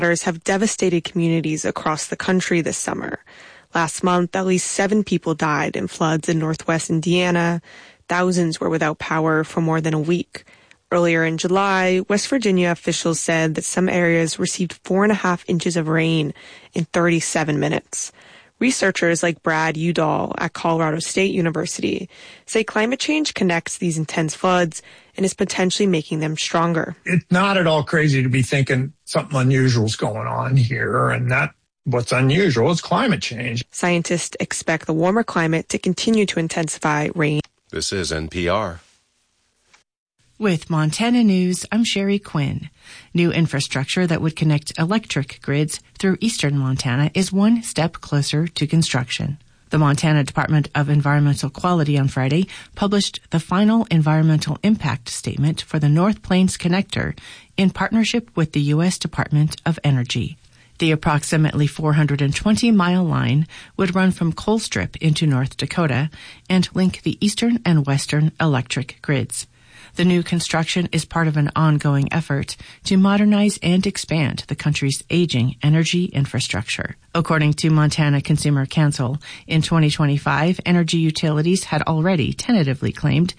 have devastated communities across the country this summer. Last month, at least 7 people died in floods in northwest Indiana. Thousands were without power for more than a week. Earlier in July, West Virginia officials said that some areas received 4.5 inches of rain in 37 minutes. Researchers like Brad Udall at Colorado State University say climate change connects these intense floods and is potentially making them stronger. It's not at all crazy to be thinking something unusual is going on here, and that what's unusual is climate change. Scientists expect the warmer climate to continue to intensify rain. This is NPR. With Montana News, I'm Sherry Quinn. New infrastructure that would connect electric grids through eastern Montana is one step closer to construction. The Montana Department of Environmental Quality on Friday published the final environmental impact statement for the North Plains Connector in partnership with the U.S. Department of Energy. The approximately 420-mile line would run from Colstrip into North Dakota and link the eastern and western electric grids. The new construction is part of an ongoing effort to modernize and expand the country's aging energy infrastructure. According to Montana Consumer Council, in 2025, energy utilities had already tentatively claimed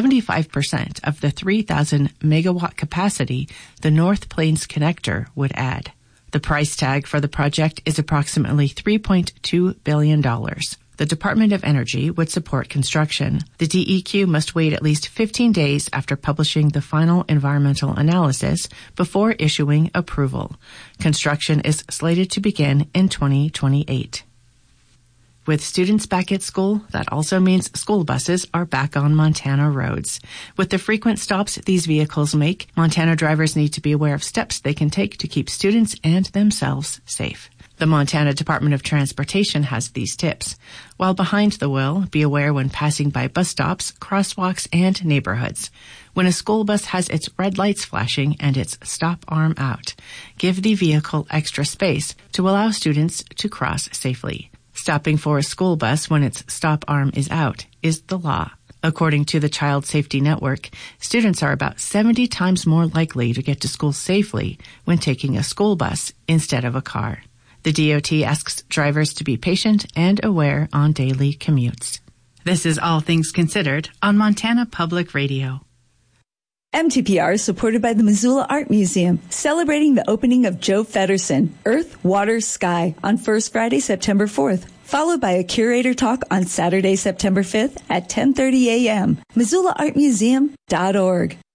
75% of the 3,000 megawatt capacity the North Plains Connector would add. The price tag for the project is approximately $3.2 billion. The Department of Energy would support construction. The DEQ must wait at least 15 days after publishing the final environmental analysis before issuing approval. Construction is slated to begin in 2028. With students back at school, that also means school buses are back on Montana roads. With the frequent stops these vehicles make, Montana drivers need to be aware of steps they can take to keep students and themselves safe. The Montana Department of Transportation has these tips. While behind the wheel, be aware when passing by bus stops, crosswalks, and neighborhoods. When a school bus has its red lights flashing and its stop arm out, give the vehicle extra space to allow students to cross safely. Stopping for a school bus when its stop arm is out is the law. According to the Child Safety Network, students are about 70 times more likely to get to school safely when taking a school bus instead of a car. The DOT asks drivers to be patient and aware on daily commutes. This is All Things Considered on Montana Public Radio. MTPR is supported by the Missoula Art Museum, celebrating the opening of Joe Feddersen, Earth, Water, Sky, on First Friday, September 4th, followed by a curator talk on Saturday, September 5th at 10:30 a.m. MissoulaArtMuseum.org.